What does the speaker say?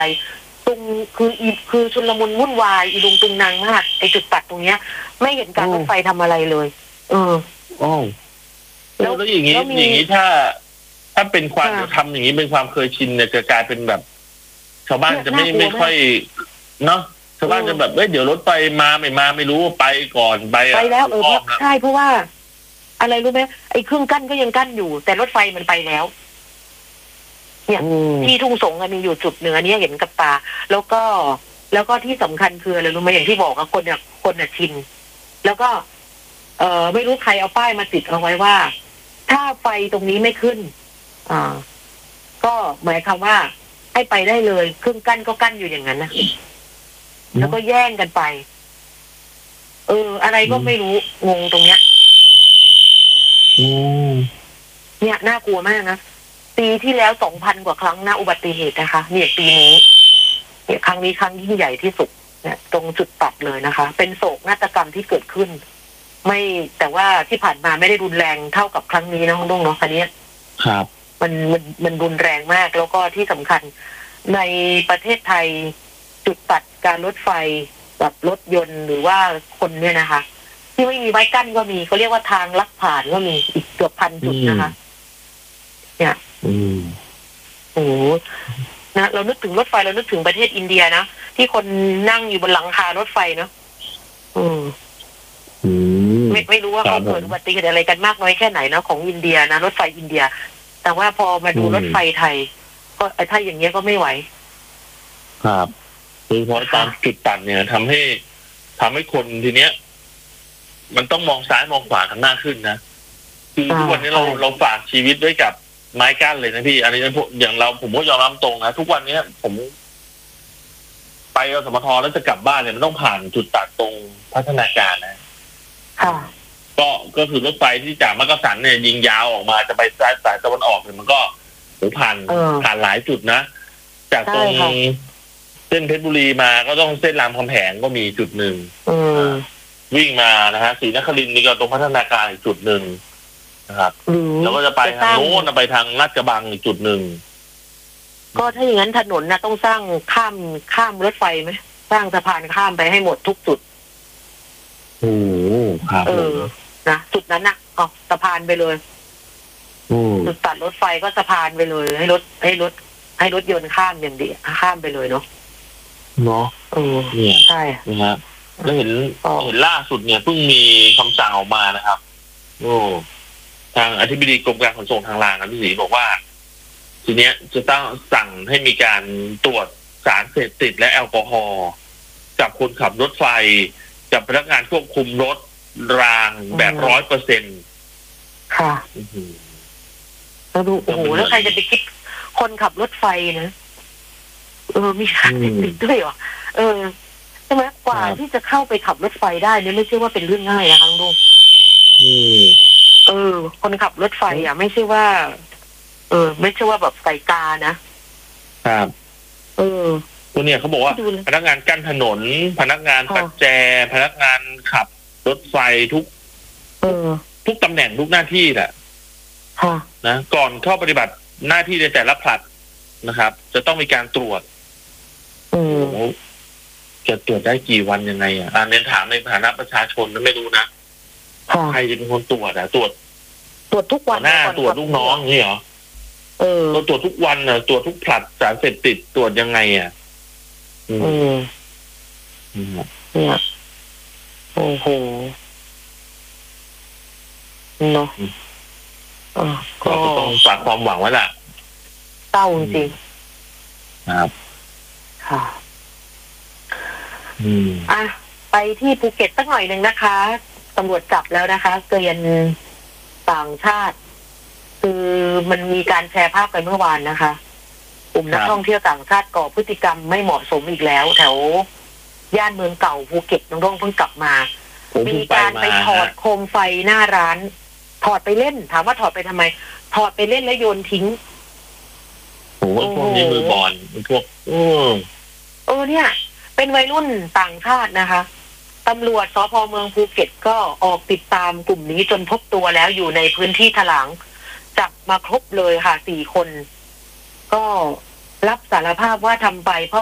ตรงคือชุลมุนวุ่นวายอีลุงตุงนางมากไอจุดตัดตรงเนี้ย ไม่เห็นการรถไฟทำอะไรเลยแล้วอย่างนี้ถ้าเป็นความทำอย่างนี้เป็นความเคยชินเนี่ยจะกลายเป็นแบบชาวบ้านจะไม่ค่อยเนาะชาวบ้านจะแบบเดี๋ยวรถไฟมาไม่รู้ไปก่อนไปแล้วใช่เพราะว่าอะไรรู้ไหมไอ้เครื่องกั้นก็ยังกั้นอยู่แต่รถไฟมันไปแล้วเนี่ยที่ทุ่งสงมีอยู่จุดเหนือนี้เห็นกับตาแล้วก็ที่สำคัญคืออะไรรู้ไหมอย่างที่บอกอะคนเนี่ยชินแล้วก็ไม่รู้ใครเอาป้ายมาติดเอาไว้ว่าถ้าไฟตรงนี้ไม่ขึ้นก็หมายความว่าให้ไปได้เลยเครื่องกั้นก็กั้นอยู่อย่างนั้นนะแล้วก็แย่งกันไปอะไรก็ไม่รู้งงตรงเนี้ยเนี่ยน่ากลัวมากนะปีที่แล้ว 2,000 กว่าครั้งนะอุบัติเหตุนะคะเนี่ยปีนี้เนี่ยครั้งนี้ครั้งยิ่งใหญ่ที่สุดเนี่ยตรงจุดตัดเลยนะคะเป็นโศกนาฏกรรมที่เกิดขึ้นไม่แต่ว่าที่ผ่านมาไม่ได้รุนแรงเท่ากับครั้งนี้นะคุณลุงเนาะคันนี้ครับมันรุนแรงมากแล้วก็ที่สำคัญในประเทศไทยจุดตัดการรถไฟแบบรถยนต์หรือว่าคนเนี่ยนะคะที่ไม่มีไม้กั้นก็มีเขาเรียกว่าทางลักผ่านก็มีอีกเกือบ1,000 จุดนะคะเนี่ยโอ้นะเรานึกถึงรถไฟเรานึกถึงประเทศอินเดียนะที่คนนั่งอยู่บนหลังคารถไฟเนาะไม่รู้ว่าเขาเกิดอุบัติเหตุอะไรกันมากน้อยแค่ไหนนะของอินเดียนะรถไฟอินเดียแต่ว่าพอมาดูรถไฟไทยก็ถ้าอย่างเงี้ยก็ไม่ไหวครับคือเพราะตามจุดตัดเนี่ยทำให้คนทีเนี้ยมันต้องมองซ้ายมองขวากันมากขึ้นนะคือทุกวันนี้เราฝากชีวิตไว้กับไม้กั้นเลยนะพี่อันนี้อย่างผมก็ยอมรับตรงนะทุกวันนี้ผมไปสมทแล้วจะกลับบ้านเนี่ยมันต้องผ่านจุดตัดตรงพัฒนาการนะก็คือรถไฟที่จากมักกะสันเนี่ยยิงยาวออกมาจะไปสายตะวันออกเนี่ยมันก็ผ่านหลายจุดนะจากตรงเส้นเพชรบุรีมาก็ต้องเส้นรามคำแหงก็มีจุดหนึ่งวิ่งมานะฮะศรีนครินทร์นี่ก็ตรงพัฒนาการอีกจุดหนึ่งนะครับแล้วก็จะไปทางโน้นไปทางลาดกระบังอีกจุดหนึ่งก็ถ้าอย่างนั้นถนนนะต้องสร้างข้ามรถไฟไหมสร้างสะพานข้ามไปให้หมดทุกจุดครับนะจุดนั้นนะสะพานไปเลยจุดตัดรถไฟก็สะพานไปเลยให้รถยนต์ข้ามอย่างเดียวข้ามไปเลยเนาะเนี่ยใช่นะครับแล้วเห็นล่าสุดเนี่ยเพิ่งมีคำสั่งออกมานะครับทางอธิบดีกรมการขนส่งทางรางนะพี่ศรีบอกว่าทีเนี้ยจะต้องสั่งให้มีการตรวจสารเสพติดและแอลกอฮอล์กับคนขับรถไฟกับพนักงานควบคุมรถรางแบบ 100% ค่ะแล้วดูโอ้โหแล้วใครจะไปคิดคนขับรถไฟนะมีสารเสพติดด้วยเหรอใช่ไหมกว่าที่จะเข้าไปขับรถไฟได้เนี่ยไม่ใช่ว่าเป็นเรื่องง่ายนะคะลุงคนขับรถไฟไม่ใช่ว่าไม่ใช่ว่าแบบใส่กานะครับตัวเนี่ยเขาบอกว่าพนักงานกั้นถนนพนักงานปัจแจพนักงานขับรถไฟทุกตำแหน่งทุกหน้าที่แหละนะก่อนเข้าปฏิบัติหน้าที่ในแต่ละผลัดนะครับ จะต้องมีการตรวจจะตรวจได้กี่วันยังไงเรียนถามในฐานะประชาชนไม่รู้นะใครจะเป็นคนตรวจตรวจทุกวันหน้าตรวจลูกน้องนี่เหรอเราตรวจทุกวันตรวจทุกผลัดสารเสพติดตรวจยังไงเนี่ยโอ้โหเนาะก็ต้องฝากความหวังไว้แหละเศร้าจริงครับค่ะไปที่ภูเก็ตสักหน่อยหนึ่งนะคะตำรวจจับแล้วนะคะเกลียนต่างชาติคือมันมีการแชร์ภาพไปเมื่อวานนะคะกลุ่มนักท่องเที่ยวต่างชาติก่อพฤติกรรมไม่เหมาะสมอีกแล้วแถวย่านเมืองเก่าภูเก็ตน้องๆเพิ่งกลับมามีการไปถอดโคมไฟหน้าร้านถอดไปเล่นถามว่าถอดไปทำไมถอดไปเล่นแล้วโยนทิ้งโอ้พวกนี้มือบอลพวกเนี่ยเป็นวัยรุ่นต่างชาตินะคะตำรวจสภ.เมืองภูเก็ตก็ออกติดตามกลุ่มนี้จนพบตัวแล้วอยู่ในพื้นที่ถลางจับมาครบเลยค่ะ4 คนก็รับสารภาพว่าทำไปเพราะ